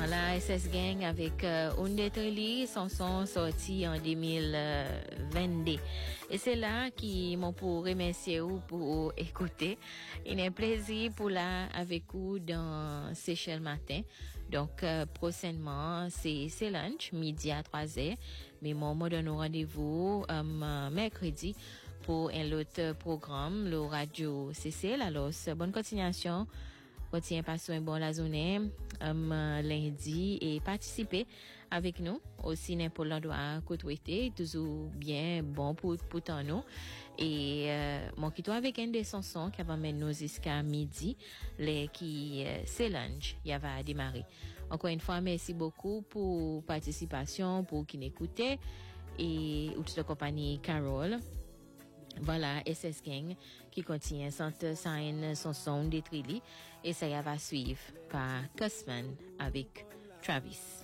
Voilà, SS Gang avec Undeteli, son sorti en 2022. Et c'est là qui m'ont pour remercier vous pour écouter. Il est un plaisir pour là avec vous dans Seychelles matin. Donc, prochainement, c'est lunch, midi à 3h. Mais mon mot donne rendez-vous mercredi pour un autre programme, le Radio CCL. Alors, bonne continuation. Continuez passer un bon la journée lundi et participer avec nous aussi n'importe l'endroit côté toujours bien bon pour nous et mon quitte avec un des chansons qui va mener nous jusqu'à midi les qui c'est lunch il va démarrer. Encore une fois merci beaucoup pour participation pour qui n'écoutait et toute la compagnie Carole. Voilà, SS Gang qui contient Santa Sign, son son de Trilly et ça va suivre par Cussman avec Travis.